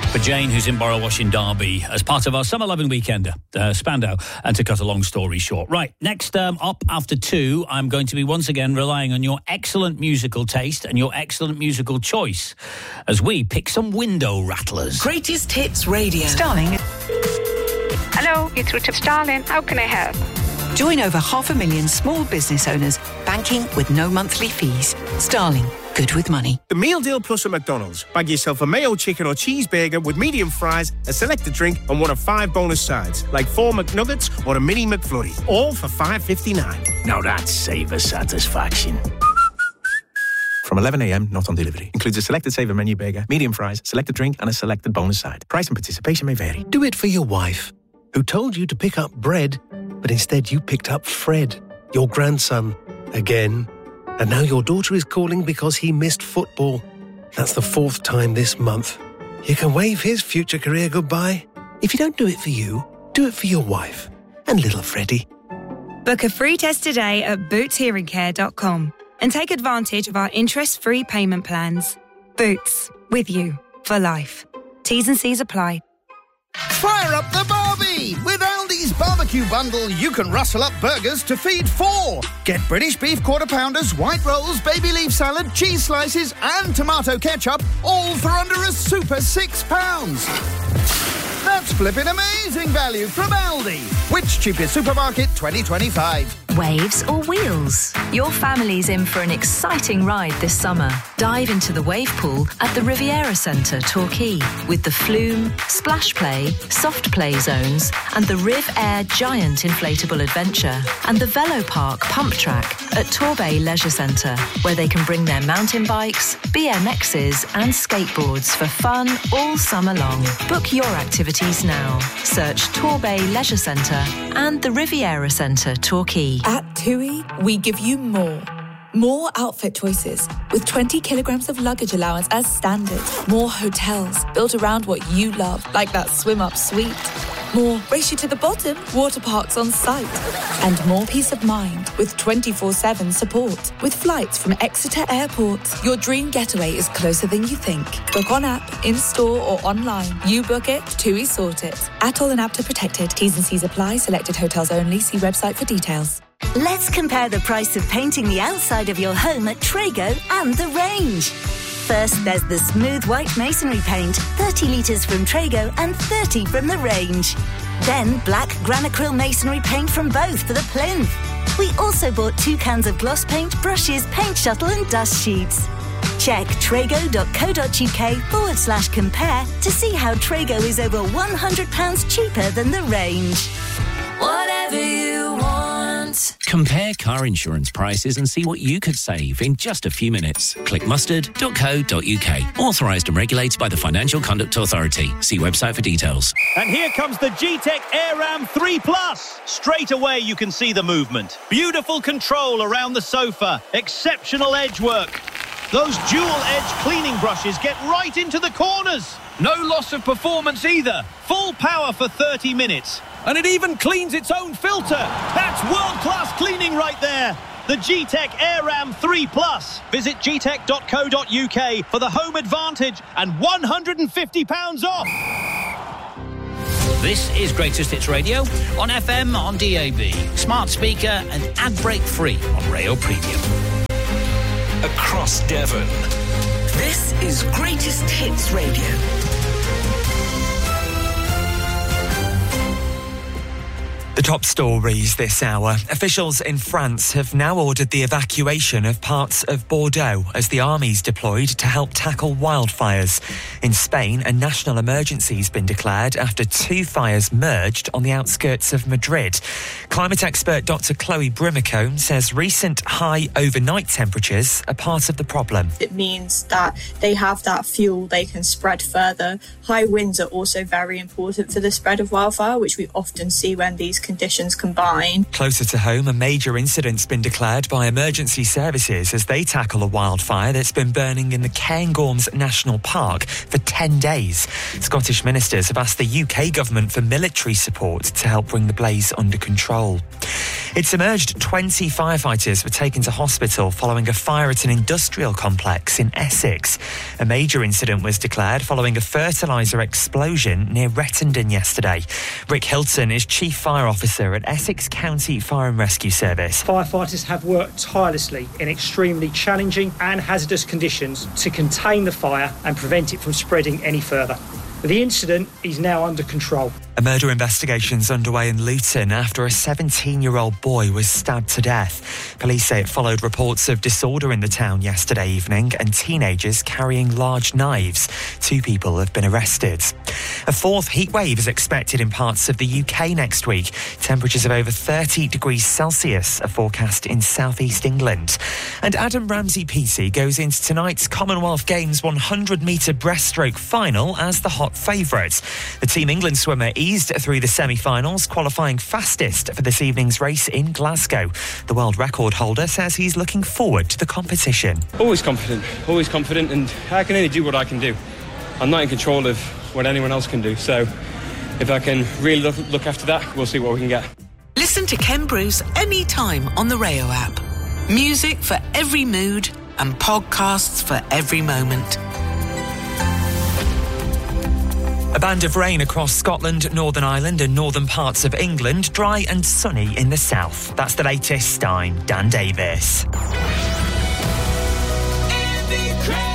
For Jane, who's in Borrowash in Derby, as part of our Summer Loving Weekender, Spandau, and to cut a long story short. Right, next up after 2, I'm going to be once again relying on your excellent musical taste and your excellent musical choice as we pick some window rattlers. Greatest Hits Radio. Starling. Hello, it's Richard Starling. How can I help? Join over 500,000 small business owners banking with no monthly fees. Starling. Good with money. The Meal Deal Plus at McDonald's. Bag yourself a mayo chicken or cheeseburger with medium fries, a selected drink, and one of 5 bonus sides, like 4 McNuggets or a mini McFlurry. All for $5.59. Now that's savour satisfaction. From 11 a.m, not on delivery. Includes a selected savour menu burger, medium fries, selected drink, and a selected bonus side. Price and participation may vary. Do it for your wife, who told you to pick up bread, but instead you picked up Fred, your grandson, again. And now your daughter is calling because he missed football. That's the 4th time this month. You can wave his future career goodbye. If you don't do it for you, do it for your wife and little Freddie. Book a free test today at bootshearingcare.com and take advantage of our interest-free payment plans. Boots, with you for life. T's and C's apply. Fire up the Barbie! With Aldi's barbecue bundle, you can rustle up burgers to feed 4. Get British beef quarter-pounders, white rolls, baby leaf salad, cheese slices and tomato ketchup, all for under a super £6. That's flipping amazing value from Aldi. Which cheapest supermarket 2025? Waves or wheels? Your family's in for an exciting ride this summer. Dive into the wave pool at the Riviera Centre, Torquay, with the Flume, Splash Play, Soft Play zones, and the Riv Air Giant Inflatable Adventure, and the Velo Park Pump Track at Torbay Leisure Centre, where they can bring their mountain bikes, BMXs, and skateboards for fun all summer long. Book your activities now. Search Torbay Leisure Centre and the Riviera Centre, Torquay. At TUI, we give you more. More outfit choices with 20 kilograms of luggage allowance as standard. More hotels built around what you love, like that swim-up suite. More race you to the bottom water parks on site. And more peace of mind with 24/7 support. With flights from Exeter Airport, your dream getaway is closer than you think. Book on app, in-store or online. You book it, TUI sort it. Atoll and APTA protected. T's and C's apply. Selected hotels only. See website for details. Let's compare the price of painting the outside of your home at Trago and The Range. First, there's the smooth white masonry paint, 30 litres from Trago and 30 from The Range. Then black Granacryl masonry paint from both for the plinth. We also bought 2 cans of gloss paint, brushes, paint shuttle and dust sheets. Check trago.co.uk/compare to see how Trago is over £100 cheaper than The Range. Whatever you want. Compare car insurance prices and see what you could save in just a few minutes. Click mustard.co.uk. Authorised and regulated by the Financial Conduct Authority. See website for details. And here comes the G-Tech AirRam 3 Plus. Straight away you can see the movement. Beautiful control around the sofa. Exceptional edge work. Those dual-edge cleaning brushes get right into the corners. No loss of performance either. Full power for 30 minutes. And it even cleans its own filter. That's world-class cleaning right there. The G-Tech AirRam 3 Plus. Visit gtech.co.uk for the home advantage and £150 off. This is Greatest Hits Radio on FM, on DAB, smart speaker and ad break free on Rail Premium. Across Devon. This is Greatest Hits Radio. The top stories this hour. Officials in France have now ordered the evacuation of parts of Bordeaux as the army's deployed to help tackle wildfires. In Spain, a national emergency has been declared after 2 fires merged on the outskirts of Madrid. Climate expert Dr. Chloe Brimacombe says recent high overnight temperatures are part of the problem. It means that they have that fuel they can spread further. High winds are also very important for the spread of wildfire, which we often see when these conditions combine. Closer to home, a major incident's been declared by emergency services as they tackle a wildfire that's been burning in the Cairngorms National Park for 10 days. Scottish ministers have asked the UK government for military support to help bring the blaze under control. It's emerged 20 firefighters were taken to hospital following a fire at an industrial complex in Essex. A major incident was declared following a fertiliser explosion near Rettendon yesterday. Rick Hilton is Chief Fire Officer at Essex County Fire and Rescue Service. Firefighters have worked tirelessly in extremely challenging and hazardous conditions to contain the fire and prevent it from spreading any further. The incident is now under control. A murder investigation's underway in Luton after a 17-year-old boy was stabbed to death. Police say it followed reports of disorder in the town yesterday evening and teenagers carrying large knives. 2 people have been arrested. A fourth heat wave is expected in parts of the UK next week. Temperatures of over 30 degrees Celsius are forecast in southeast England. And Adam Ramsey-Peaty goes into tonight's Commonwealth Games 100-metre breaststroke final as the hot favourite. The Team England swimmer eased through the semi-finals, qualifying fastest for this evening's race in Glasgow. The world record holder says he's looking forward to the competition. Always confident, and I can only do what I can do. I'm not in control of what anyone else can do, so if I can really look after that, we'll see what we can get. Listen to Ken Bruce anytime on the Rayo app. Music for every mood and podcasts for every moment. A band of rain across Scotland, Northern Ireland and northern parts of England, dry and sunny in the south. That's the latest. I'm Dan Davis. Every